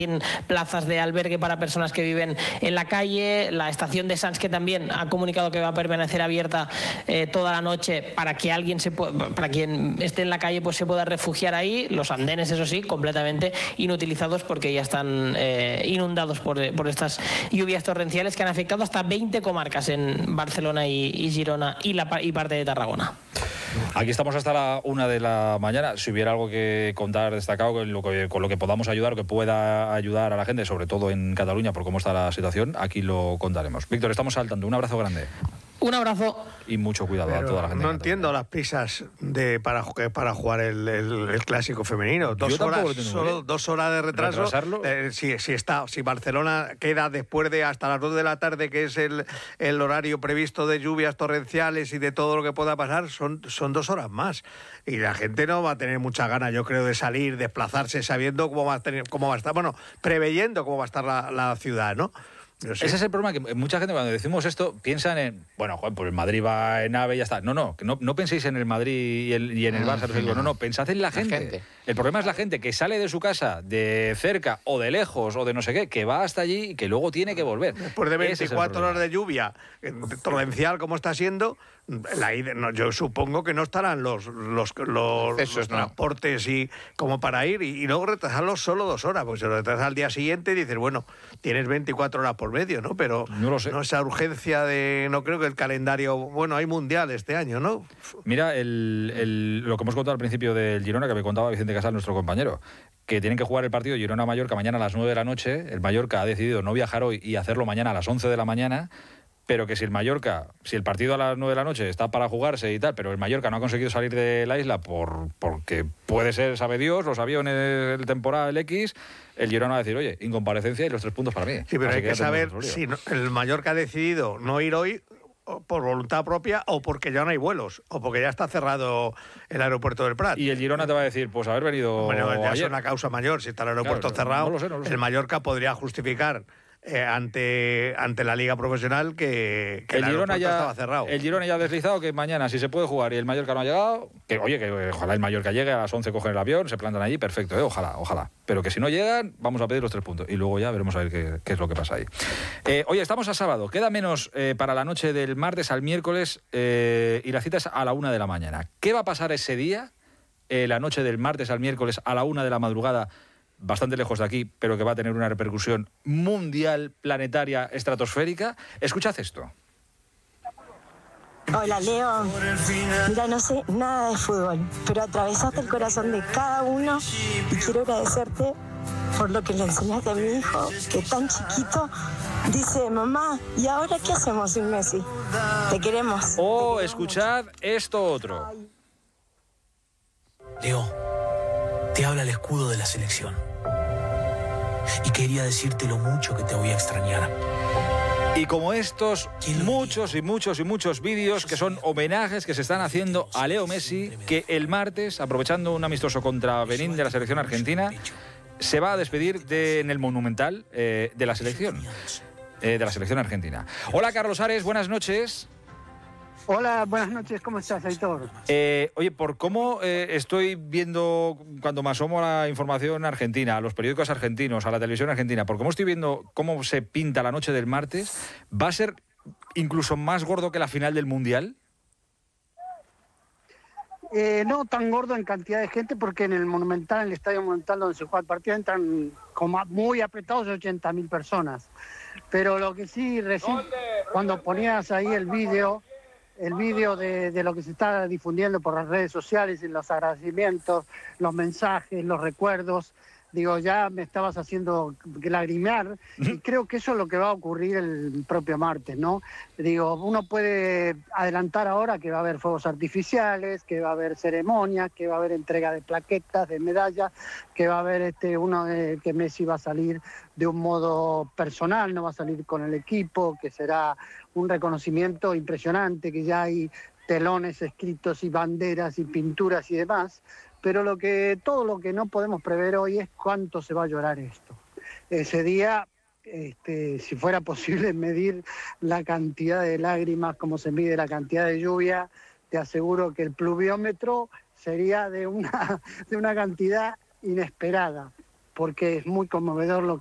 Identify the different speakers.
Speaker 1: plazas de albergue para personas que viven en la calle, la estación de Sants, que también ha comunicado que va a permanecer abierta toda la noche para que para quien esté en la calle pues se pueda refugiar ahí. Los andenes, eso sí, completamente inutilizados porque ya están inundados por estas lluvias torrenciales que han afectado hasta 20 comarcas en Barcelona y Girona y parte de Tarragona.
Speaker 2: Aquí estamos hasta la 1 de la mañana. Si hubiera algo que contar destacado con lo que podamos ayudar o que pueda ayudar a la gente, sobre todo en Cataluña, por cómo está la situación, aquí lo contaremos. Víctor, estamos al tanto. Un abrazo grande.
Speaker 1: Un abrazo.
Speaker 2: Y mucho cuidado a toda la gente.
Speaker 3: No entiendo las prisas para jugar el clásico femenino. 2 horas, solo 2 horas de retraso. Si Barcelona queda después de hasta las 2 de la tarde, que es el horario previsto de lluvias torrenciales y de todo lo que pueda pasar, son 2 horas más. Y la gente no va a tener mucha ganas, yo creo, de salir, desplazarse, sabiendo cómo va a estar, preveyendo cómo va a estar la ciudad, ¿no?
Speaker 2: Ese es el problema, que mucha gente cuando decimos esto piensan en, pues el Madrid va en AVE y ya está. No penséis en el Madrid y en el Barça, no, pensad en la gente. El problema es la gente que sale de su casa de cerca o de lejos o de no sé qué, que va hasta allí y que luego tiene que volver.
Speaker 3: Después de 24 horas de lluvia torrencial como está siendo, yo supongo que no estarán los transportes y como para ir y luego retrasarlos solo 2 horas, pues se lo retrasas al día siguiente y dices, bueno, tienes 24 horas por medio, ¿no? Pero
Speaker 2: no lo sé.
Speaker 3: No esa urgencia no creo que el calendario, hay mundial este año, ¿no?
Speaker 2: Mira, lo que hemos contado al principio del Girona, que me contaba Vicente Casal, nuestro compañero, que tienen que jugar el partido Girona-Mallorca mañana a las 9 de la noche. El Mallorca ha decidido no viajar hoy y hacerlo mañana a las 11 de la mañana. Pero que si el partido a las 9 de la noche está para jugarse y tal, pero el Mallorca no ha conseguido salir de la isla porque puede ser, sabe Dios, los aviones, el temporal X, el Girona va a decir, oye, incomparecencia y los 3 puntos para mí.
Speaker 3: Sí, pero hay que saber si el Mallorca ha decidido no ir hoy por voluntad propia o porque ya no hay vuelos o porque ya está cerrado el aeropuerto del Prat.
Speaker 2: Y el Girona te va a decir, pues haber venido
Speaker 3: ya
Speaker 2: ayer.
Speaker 3: es una causa mayor, si está el aeropuerto cerrado,
Speaker 2: no lo sé.
Speaker 3: El Mallorca podría justificar ante la Liga Profesional que el Girona ya estaba cerrado.
Speaker 2: El Girona ya ha deslizado que mañana si se puede jugar y el Mallorca no ha llegado, que ojalá el Mallorca llegue a las 11, cogen el avión, se plantan allí, perfecto, ojalá. Pero que si no llegan, vamos a pedir los 3 puntos y luego ya veremos a ver qué es lo que pasa ahí. Oye, estamos a sábado, queda menos para la noche del martes al miércoles y la cita es a la 1 de la mañana. ¿Qué va a pasar ese día, la noche del martes al miércoles a la 1 de la madrugada? Bastante lejos de aquí, pero que va a tener una repercusión mundial, planetaria, estratosférica. Escuchad esto.
Speaker 4: Hola, Leo. Mira, no sé nada de fútbol, pero atravesaste el corazón de cada uno y quiero agradecerte por lo que le enseñaste a mi hijo, que tan chiquito dice, mamá, ¿y ahora qué hacemos sin Messi? Te queremos.
Speaker 2: Escuchad esto otro.
Speaker 5: Leo, te habla el escudo de la selección. Y quería decirte lo mucho que te voy a extrañar.
Speaker 2: Y como estos, muchos vídeos que son homenajes que se están haciendo a Leo Messi, que el martes, aprovechando un amistoso contra Benín de la selección argentina, se va a despedir en el Monumental de la selección argentina. Hola, Carlos Ares, buenas noches.
Speaker 6: Hola, buenas noches, ¿cómo estás, Aitor?
Speaker 2: Oye, por cómo estoy viendo cuando me asomo a la información argentina, a los periódicos argentinos, a la televisión argentina, por cómo estoy viendo cómo se pinta la noche del martes, ¿va a ser incluso más gordo que la final del Mundial?
Speaker 6: No tan gordo en cantidad de gente, porque en el Monumental, en el Estadio Monumental donde se juega el partido, entran como muy apretados 80.000 personas. Pero lo que sí, recién, cuando ponías ahí el vídeo de lo que se está difundiendo por las redes sociales, en los agradecimientos, los mensajes, los recuerdos, digo, ya me estabas haciendo lagrimear, y creo que eso es lo que va a ocurrir el propio martes, ¿no? Digo, uno puede adelantar ahora que va a haber fuegos artificiales, que va a haber ceremonias, que va a haber entrega de plaquetas, de medallas, que va a haber que Messi va a salir de un modo personal, no va a salir con el equipo, que será un reconocimiento impresionante, que ya hay telones escritos y banderas y pinturas y demás, pero todo lo que no podemos prever hoy es cuánto se va a llorar esto. Ese día, si fuera posible medir la cantidad de lágrimas como se mide la cantidad de lluvia, te aseguro que el pluviómetro sería de una cantidad inesperada. porque es muy conmovedor lo